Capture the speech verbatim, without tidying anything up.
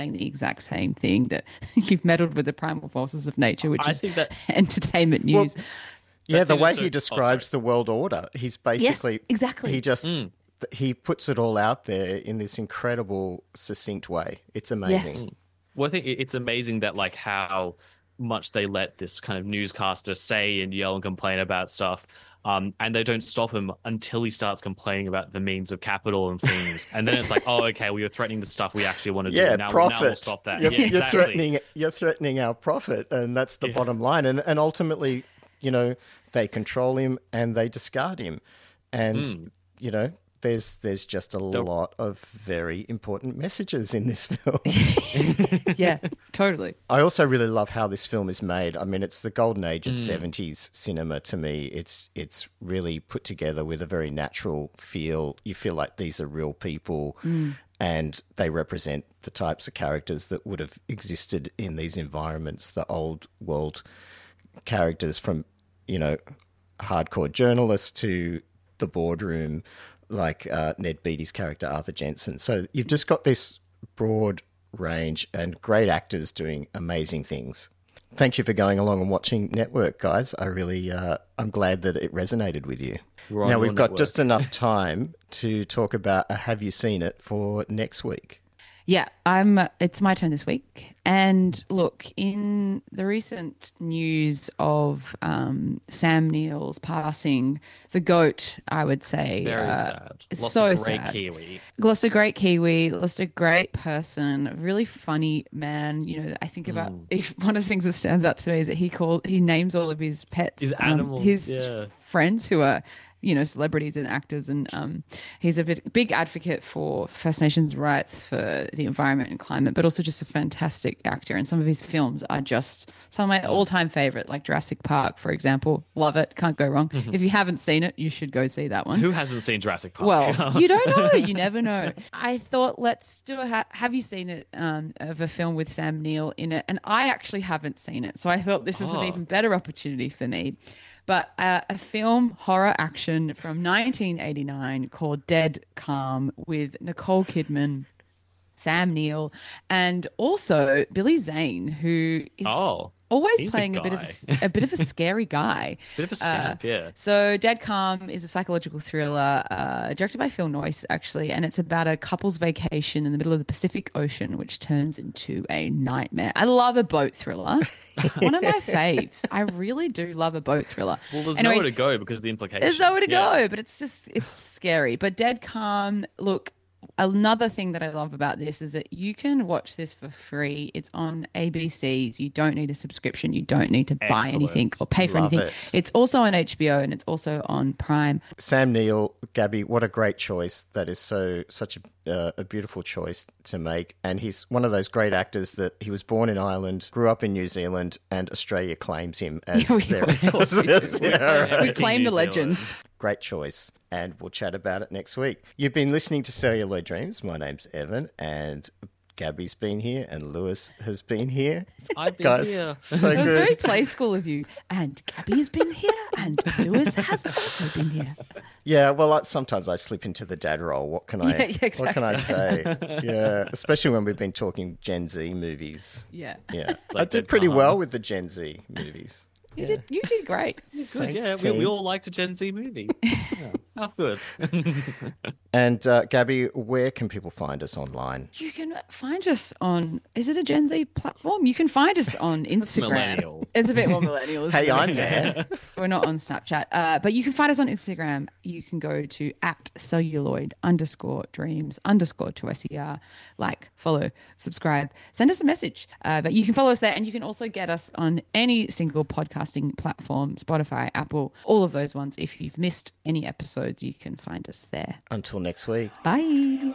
the exact same thing, that you've meddled with the primal forces of nature, which I is think that entertainment news. Well, yeah, That's the way innocent- he oh, describes sorry. the world order, he's basically Yes, exactly. he just Mm. he puts it all out there in this incredible, succinct way. It's amazing. Yes. Well, I think it- it's amazing that like how much they let this kind of newscaster say and yell and complain about stuff. Um, and they don't stop him until he starts complaining about the means of capital and things. And then it's like, oh, okay, well, you're threatening the stuff we actually want to Yeah, do. Now, profit. now we'll stop that. You're, yeah, you're exactly. threatening. You're threatening our profit, and that's the Yeah. bottom line. And and ultimately, you know, they control him and they discard him, and Mm. you know, there's there's just a The- lot of very important messages in this film. Yeah, totally. I also really love how this film is made. I mean, it's the golden age of seventies cinema to me. It's it's really put together with a very natural feel. You feel like these are real people and they represent the types of characters that would have existed in these environments, the old world characters from, you know, hardcore journalists to the boardroom, like uh, Ned Beatty's character, Arthur Jensen. So you've just got this broad range and great actors doing amazing things. Thank you for going along and watching Network, guys. I really, uh, I'm glad that it resonated with you. We're on Now your we've got network. just enough time to talk about a Have You Seen It for next week. Yeah, I'm. It's my turn this week. And look, in the recent news of um, Sam Neill's passing, the GOAT, I would say, Very uh, sad. it's Lost so a great sad. Kiwi. Lost a great Kiwi, lost a great person, a really funny man. You know, I think about Mm. if one of the things that stands out to me is that he called he names all of his pets, His um, animals, his yeah. friends who are, you know, celebrities and actors, and um, he's a bit, big advocate for First Nations rights, for the environment and climate, but also just a fantastic actor. And some of his films are just some of my all-time favorite, like Jurassic Park, for example. Love it, can't go wrong. If you haven't seen it, you should go see that one. Who hasn't seen Jurassic Park? Well, you don't know. You never know. I thought, let's do a. Ha- have you seen it? Um, of a film with Sam Neill in it, and I actually haven't seen it, so I thought this is Oh. an even better opportunity for me. But uh, a film horror action from nineteen eighty-nine called Dead Calm with Nicole Kidman, Sam Neill, and also Billy Zane, who is Oh, always he's a playing a, bit of guy. a, a bit of a scary guy. bit of a scamp, yeah. So Dead Calm is a psychological thriller uh, directed by Phil Noyce, actually, and it's about a couple's vacation in the middle of the Pacific Ocean, which turns into a nightmare. I love a boat thriller. One of my faves. I really do love a boat thriller. Well, there's Anyway, nowhere to go because of the implication. there's nowhere to Yeah. go, but it's just, it's scary. But Dead Calm, look, another thing that I love about this is that you can watch this for free. It's on A B C's. You don't need a subscription. You don't need to buy Excellent. anything or pay for Love anything. it. It's also on H B O and it's also on Prime. Sam Neill, Gabby, what a great choice. That is so such a, uh, a beautiful choice to make. And he's one of those great actors that he was born in Ireland, grew up in New Zealand, and Australia claims him as We- their of course we do. Yeah, right. We claim New the Zealand. legends. Great choice. And we'll chat about it next week. You've been listening to Celluloid Dreams. My name's Evan, and Gabby's been here, and Lewis has been here. I've been Guys, here. so It was good. very play school of you. And Gabby's been here, and Lewis has also been here. Yeah, well, I, sometimes I slip into the dad role. What can I? Yeah, yeah, What can I say? Yeah, especially when we've been talking Gen Z movies. Yeah. Yeah, I Like did Dead pretty Calm. well with the Gen Z movies. You did you did great. Good, Thanks, yeah. We, we team. all liked a Gen Z movie. Yeah. Oh, good. And uh, Gabby, where can people find us online? You can find us on, is it a Gen Z platform? You can find us on Instagram. millennial. It's a bit more millennial. isn't Hey, it? I'm there. We're not on Snapchat. Uh, but you can find us on Instagram. You can go to at celluloid underscore dreams underscore to S E R. Like, follow, subscribe, send us a message. Uh, but you can follow us there, and you can also get us on any single podcasting platform, Spotify, Apple, all of those ones. If you've missed any episodes, you can find us there. Until next week. Bye.